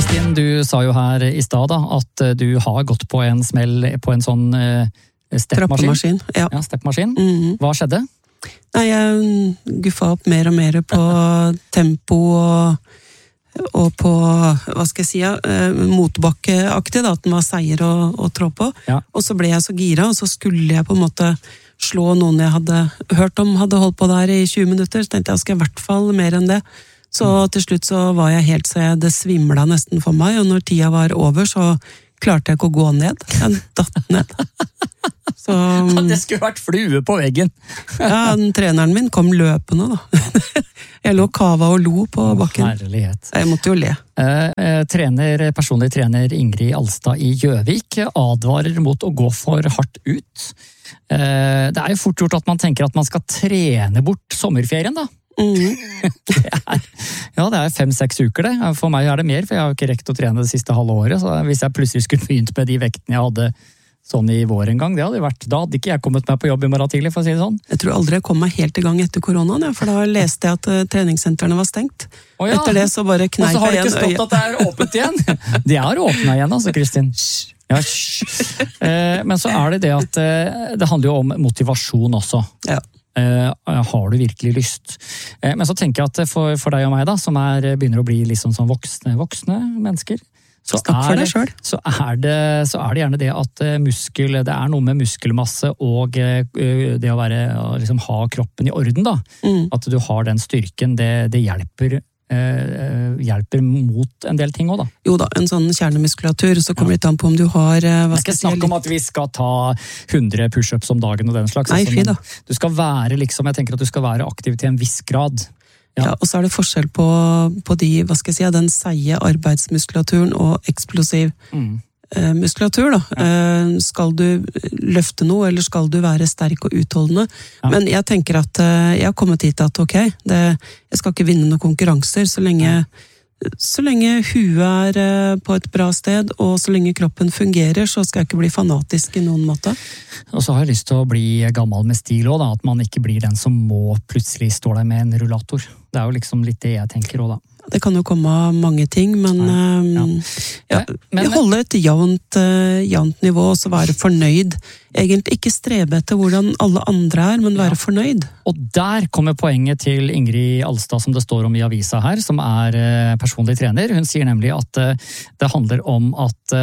Kristin, du sa jo her i stad da, at du har gått på en smell på en sånn steppmaskin. Ja. Ja, steppmaskin. Hva skjedde? Nei, jeg guffa opp mer og mer på tempo og på, hva skal jeg si, motbakkeaktig, da, at den var seier å trå på. Ja. Og så ble jeg så gira, og så skulle jeg på en måte slå noen jeg hadde hørt om, hadde holdt på der i 20 minutter, så tenkte jeg skal i hvert fall mer enn det. Så til slutt så var jeg helt så det svimla nesten for meg, og når tida var over, så klarte jeg ikke å gå ned. Jeg datt ned. Så, det skulle vært flue på veggen. Ja, treneren min kom løpende da. Jeg lå kava og lo på bakken. Herlighet. Jeg måtte jo le. Personlig trener Ingrid Alstad i Gjøvik advarer mot å gå for hardt ut. Det jo fort gjort at man tenker at man skal trene bort sommerferien da. Det 5-6 uker det. For meg det mer, for jeg har jo ikke rekt å trene det siste halve året, så hvis jeg plutselig skulle begynt med de vektene jeg hadde sånn i vår en gang, da hadde ikke jeg kommet meg på jobb i morgen tidlig, for å si det sånn. Jeg tror aldri jeg kom meg helt i gang etter koronaen, for da leste jeg at treningssentrene var stengt. Etter det så bare kneip jeg igjen øyet. Og så har det ikke stått at det åpent igjen. Det åpnet igjen, altså, Kristin. Ja, men så det at det handler jo om motivasjon også. Ja. Har du virkelig lyst? Men så tenker jeg at for deg og meg da, som begynner å bli liksom sånn voksne mennesker, så det gjerne det at det noe med muskelmasse og det å liksom ha kroppen i orden da. At du har den styrken, det hjelper mot en del ting også da. Jo da, en sånn kjernemuskulatur, så kommer det an på om du har Det ikke snakk om at vi skal ta 100 push-ups om dagen og den slags. Nei, fy da. Du skal være liksom, jeg tenker at du skal være aktiv til en viss grad. Ja, og så det forskjell på de, hva skal jeg si, den seie arbeidsmuskulaturen og eksplosiv muskulatur da. Skal du løfte noe, eller skal du være sterk og utholdende? Ja. Men jeg tenker at jeg har kommet hit at ok, jeg skal ikke vinne noen konkurranser så lenge huet på et bra sted, og så lenge kroppen fungerer, så skal jeg ikke bli fanatisk i noen måte. Og så har jeg lyst til å bli gammel med stil også da, at man ikke blir den som må plutselig stå der med en rullator. Det jo liksom litt det jeg tenker også da. Det kan jo komme av mange ting, men holde et jevnt nivå, og så være fornøyd. Egentlig ikke strebe etter hvordan alle andre men være fornøyd. Og der kommer poenget til Ingrid Alstad, som det står om i avisa her, som personlig trener. Hun sier nemlig at det handler om at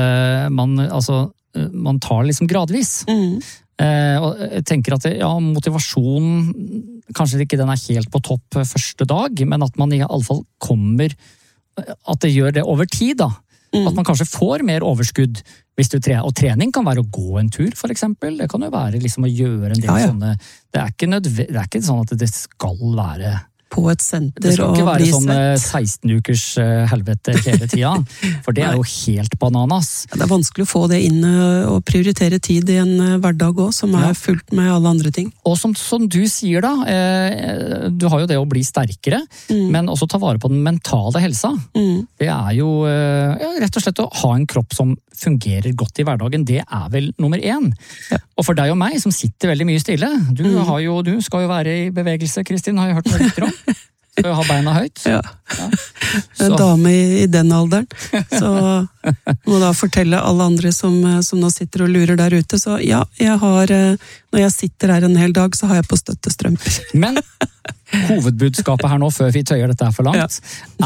man tar liksom gradvis. Og jeg tenker at motivasjon kanskje ikke den helt på topp første dag, men at man i alle fall kommer, at det gjør det over tid da. At man kanskje får mer overskudd hvis du trener. Og trening kan være å gå en tur, for eksempel. Det kan jo være liksom å gjøre en del sånne. Det ikke sånn at det skal være på et senter. Det skal ikke være sånn 16 ukers helvete hele tida, for det jo helt bananas. Ja, det vanskelig å få det inn og prioritere tid i en hverdag også, som fullt med alle andre ting. Og som du sier da, du har jo det å bli sterkere, men også ta vare på den mentale helsa. Det jo rett og slett å ha en kropp som fungerer godt i hverdagen, det vel nummer 1. Ja. Og for deg og meg, som sitter veldig mye stille, du skal jo være i bevegelse, Kristin, har jeg hørt noe rykter om. Skal jo ha beina høyt. Ja. En dame i den alderen. Så må da fortelle alle andre som nå sitter og lurer der ute. Så ja, når jeg sitter her en hel dag, så har jeg på støttestrømper. Men hovedbudskapet her nå, før vi tøyer dette for langt,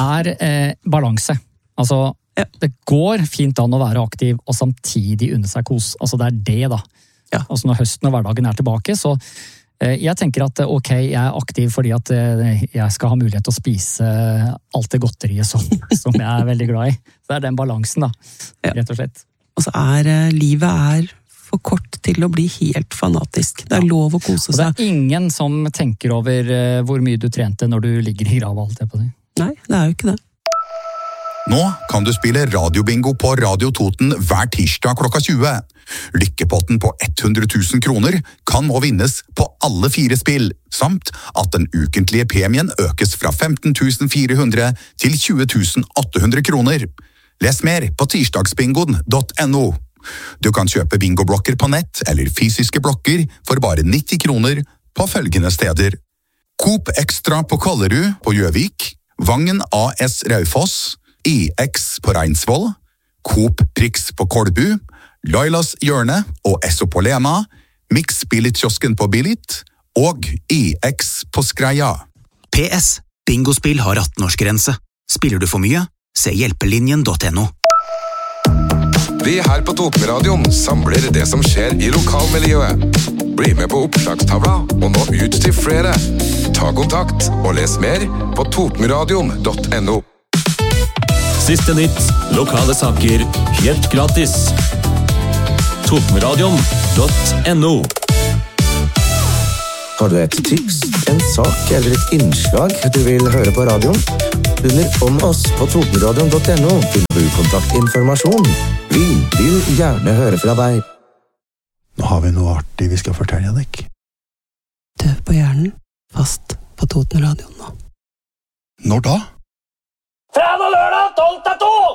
balanse. Altså, det går fint an å være aktiv og samtidig unne seg kos. Altså det det da. Ja. Altså når høsten og hverdagen tilbake, så jeg tenker at ok, jeg aktiv fordi at jeg skal ha mulighet til å spise alt det godteriet som jeg veldig glad i. Så det den balansen da, rett og slett. Og så livet for kort til å bli helt fanatisk. Det lov å kose seg. Og det ingen som tenker over hvor mye du trente når du ligger i grava, alt det på det. Nei, det jo ikke det. Nå kan du spille radiobingo på Radio Toten hver tirsdag klokka 20. Lykkepotten på 100 000 kroner kan nå vinnes på alle 4 spill, samt at den ukentlige premien økes fra 15 400 til 20 800 kroner. Les mer på tirsdagsbingoen.no. Du kan kjøpe bingoblokker på nett eller fysiske blokker for bare 90 kroner på følgende steder. Coop Extra på Kollerud på Gjøvik, Vangen AS Raufoss, IX på Reinsvoll, Coop Prix på Kolbu, Lailas hjørne og Esso på Lena, Mix Billit-kiosken på Billit og IX på Skreia. PS. Bingospill har 18-årsgrense. Spiller du for mye? Se hjelpelinjen.no. Vi her på Totenradioen samler det som skjer i lokalmiljøet. Bli med på oppslagstavla og nå ut til flere. Ta kontakt og les mer på totenradioen.no. Siste nytt, lokale saker, helt gratis. Totenradioen.no. Har du et tips, en sak eller et innslag du vil høre på radioen? Under om oss på totenradioen.no finner du kontaktinformasjon. Vi vil gjerne høre fra deg. Nå har vi noe artig vi skal fortelle deg. Døv på hjernen, fast på Totenradioen nå. Når da? Fredag lørdag 12 til 2!